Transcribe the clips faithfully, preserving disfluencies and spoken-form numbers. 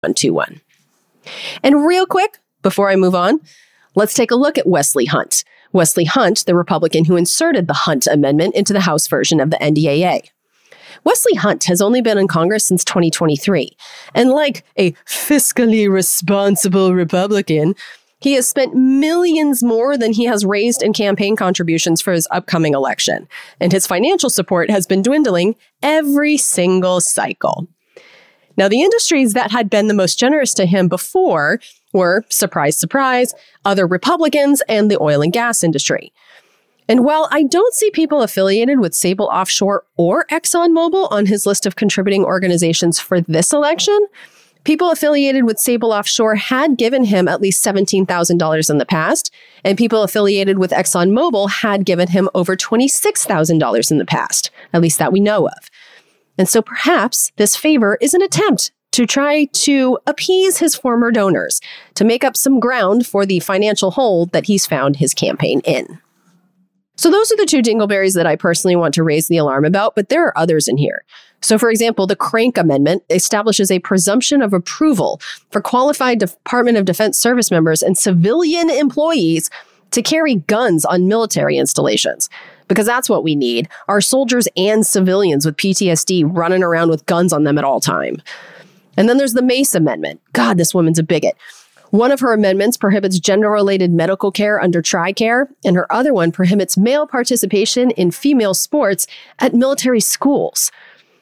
one two one. And real quick, before I move on, let's take a look at Wesley Hunt. Wesley Hunt, the Republican who inserted the Hunt Amendment into the House version of the N D A A. Wesley Hunt has only been in Congress since twenty twenty-three, and like a fiscally responsible Republican, he has spent millions more than he has raised in campaign contributions for his upcoming election, and his financial support has been dwindling every single cycle. Now, the industries that had been the most generous to him before were, surprise, surprise, other Republicans and the oil and gas industry. And while I don't see people affiliated with Sable Offshore or ExxonMobil on his list of contributing organizations for this election, people affiliated with Sable Offshore had given him at least seventeen thousand dollars in the past, and people affiliated with ExxonMobil had given him over twenty-six thousand dollars in the past, at least that we know of. And so perhaps this favor is an attempt to try to appease his former donors, to make up some ground for the financial hole that he's found his campaign in. So those are the two dingleberries that I personally want to raise the alarm about, but there are others in here. So for example, the Crank Amendment establishes a presumption of approval for qualified Department of Defense service members and civilian employees to carry guns on military installations. Because that's what we need, our soldiers and civilians with P T S D running around with guns on them at all time. And then there's the Mace Amendment. God, this woman's a bigot. One of her amendments prohibits gender-related medical care under TRICARE, and her other one prohibits male participation in female sports at military schools.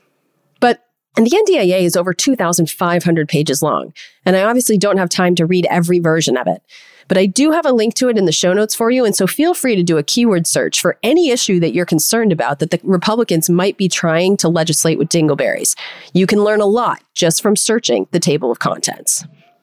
But and the N D A A is over two thousand five hundred pages long, and I obviously don't have time to read every version of it. But I do have a link to it in the show notes for you, and so feel free to do a keyword search for any issue that you're concerned about that the Republicans might be trying to legislate with dingleberries. You can learn a lot just from searching the table of contents.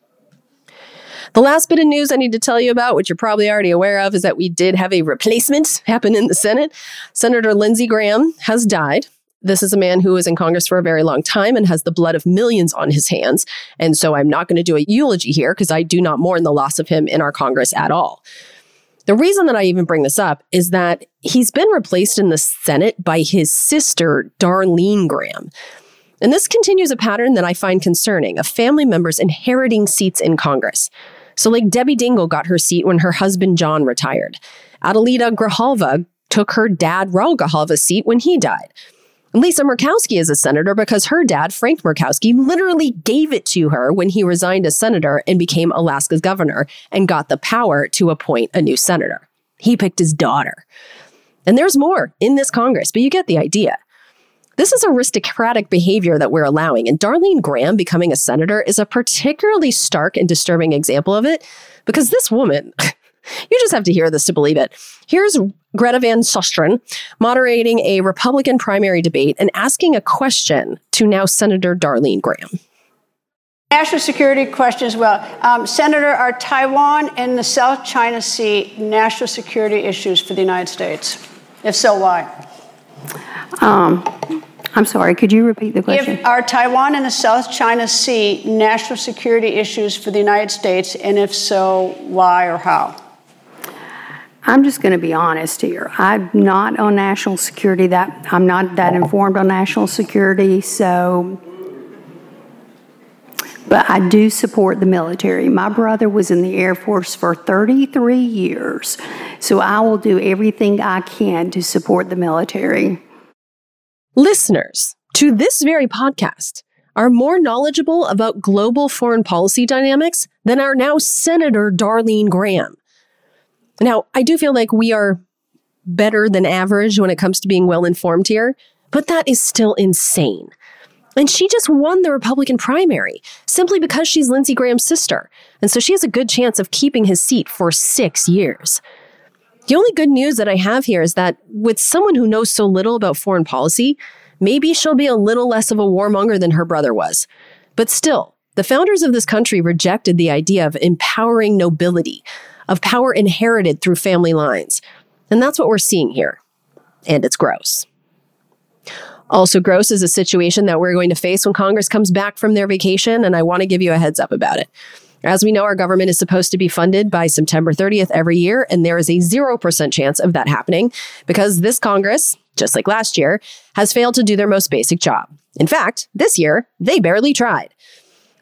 The last bit of news I need to tell you about, which you're probably already aware of, is that we did have a replacement happen in the Senate. Senator Lindsey Graham has died. This is a man who was in Congress for a very long time and has the blood of millions on his hands. And so I'm not going to do a eulogy here because I do not mourn the loss of him in our Congress at all. The reason that I even bring this up is that he's been replaced in the Senate by his sister, Darlene Graham. And this continues a pattern that I find concerning of family members inheriting seats in Congress. So like Debbie Dingell got her seat when her husband John retired. Adelita Grijalva took her dad Raul Grijalva's seat when he died. Lisa Murkowski is a senator because her dad, Frank Murkowski, literally gave it to her when he resigned as senator and became Alaska's governor and got the power to appoint a new senator. He picked his daughter. And there's more in this Congress, but you get the idea. This is aristocratic behavior that we're allowing, and Darlene Graham becoming a senator is a particularly stark and disturbing example of it because this woman... You just have to hear this to believe it. Here's Greta Van Susteren moderating a Republican primary debate and asking a question to now Senator Darlene Graham. National security question as well. Um, Senator, are Taiwan and the South China Sea national security issues for the United States? If so, why? Um, I'm sorry, could you repeat the question? If, are Taiwan and the South China Sea national security issues for the United States? And if so, why or how? I'm just going to be honest here. I'm not on national security. That I'm not that informed on national security. So, but I do support the military. My brother was in the Air Force for thirty-three years. So I will do everything I can to support the military. Listeners to this very podcast are more knowledgeable about global foreign policy dynamics than our now Senator Darlene Graham. Now, I do feel like we are better than average when it comes to being well-informed here, but that is still insane. And she just won the Republican primary simply because she's Lindsey Graham's sister. And so she has a good chance of keeping his seat for six years. The only good news that I have here is that with someone who knows so little about foreign policy, maybe she'll be a little less of a warmonger than her brother was. But still, the founders of this country rejected the idea of empowering nobility, of power inherited through family lines. And that's what we're seeing here. And it's gross. Also gross is a situation that we're going to face when Congress comes back from their vacation, and I want to give you a heads up about it. As we know, our government is supposed to be funded by September thirtieth every year, and there is a zero percent chance of that happening because this Congress, just like last year, has failed to do their most basic job. In fact, this year, they barely tried.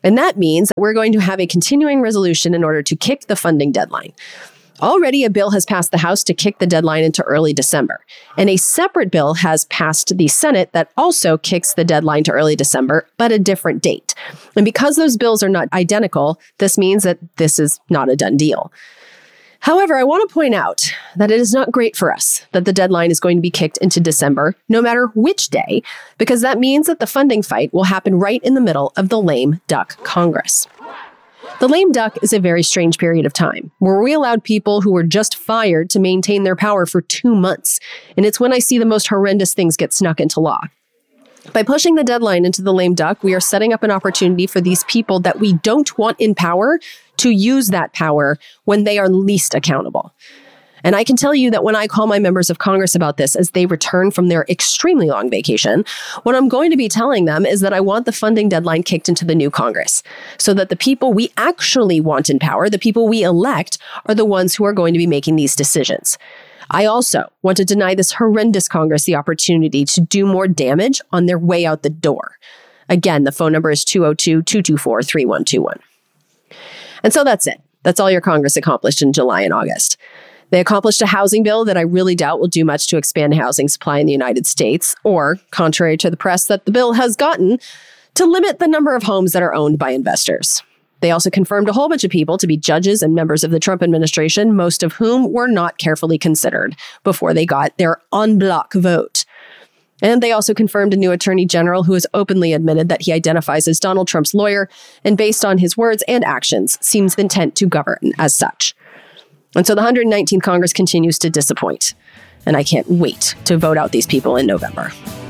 And that means we're going to have a continuing resolution in order to kick the funding deadline. Already, a bill has passed the House to kick the deadline into early December. And a separate bill has passed the Senate that also kicks the deadline to early December, but a different date. And because those bills are not identical, this means that this is not a done deal. However, I want to point out that it is not great for us that the deadline is going to be kicked into December, no matter which day, because that means that the funding fight will happen right in the middle of the lame duck Congress. The lame duck is a very strange period of time where we allowed people who were just fired to maintain their power for two months. And it's when I see the most horrendous things get snuck into law. By pushing the deadline into the lame duck, we are setting up an opportunity for these people that we don't want in power to use that power when they are least accountable. And I can tell you that when I call my members of Congress about this as they return from their extremely long vacation, what I'm going to be telling them is that I want the funding deadline kicked into the new Congress so that the people we actually want in power, the people we elect, are the ones who are going to be making these decisions. I also want to deny this horrendous Congress the opportunity to do more damage on their way out the door. Again, the phone number is two oh two, two two four, three one two one. And so that's it. That's all your Congress accomplished in July and August. They accomplished a housing bill that I really doubt will do much to expand housing supply in the United States, or, contrary to the press that the bill has gotten, to limit the number of homes that are owned by investors. They also confirmed a whole bunch of people to be judges and members of the Trump administration, most of whom were not carefully considered before they got their en bloc vote. And they also confirmed a new attorney general who has openly admitted that he identifies as Donald Trump's lawyer and, based on his words and actions, seems intent to govern as such. And so the one hundred nineteenth Congress continues to disappoint. And I can't wait to vote out these people in November.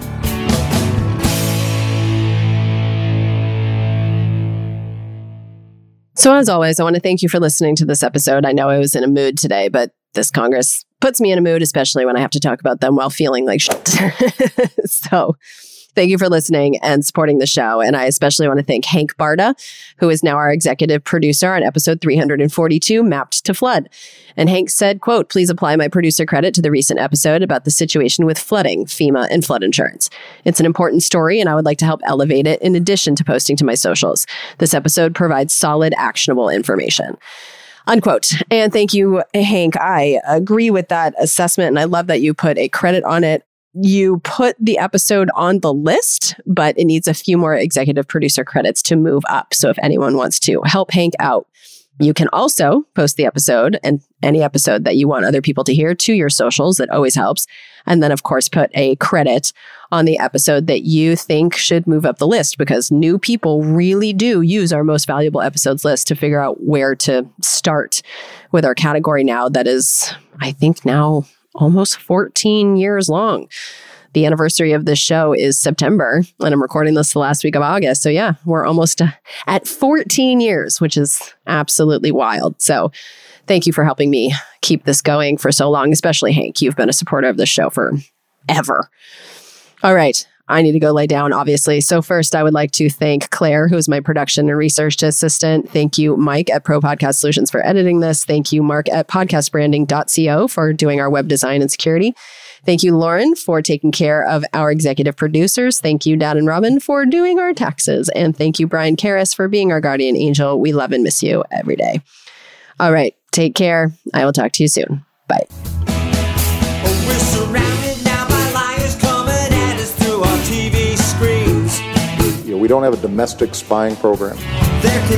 So as always, I want to thank you for listening to this episode. I know I was in a mood today, but this Congress puts me in a mood, especially when I have to talk about them while feeling like shit. So thank you for listening and supporting the show. And I especially want to thank Hank Barda, who is now our executive producer on episode three hundred forty-two, Mapped to Flood. And Hank said, quote, "Please apply my producer credit to the recent episode about the situation with flooding, FEMA, and flood insurance. It's an important story, and I would like to help elevate it in addition to posting to my socials. This episode provides solid, actionable information." Unquote. And thank you, Hank. I agree with that assessment, and I love that you put a credit on it. You put the episode on the list, but it needs a few more executive producer credits to move up. So if anyone wants to help Hank out, you can also post the episode and any episode that you want other people to hear to your socials. That always helps. And then, of course, put a credit on the episode that you think should move up the list, because new people really do use our most valuable episodes list to figure out where to start with our category now that is, I think now, almost fourteen years long. The anniversary of this show is September, and I'm recording this the last week of August. So yeah, we're almost at fourteen years, which is absolutely wild. So thank you for helping me keep this going for so long, especially Hank. You've been a supporter of this show forever. All right. I need to go lay down, obviously. So first, I would like to thank Claire, who is my production and research assistant. Thank you, Mike at Pro Podcast Solutions, for editing this. Thank you, Mark at podcast branding dot co for doing our web design and security. Thank you, Lauren, for taking care of our executive producers. Thank you, Dad and Robin, for doing our taxes. And thank you, Brian Karras, for being our guardian angel. We love and miss you every day. All right. Take care. I will talk to you soon. Bye. We're surrounded now by liars coming at us through our T V screens. You know, we don't have a domestic spying program. There can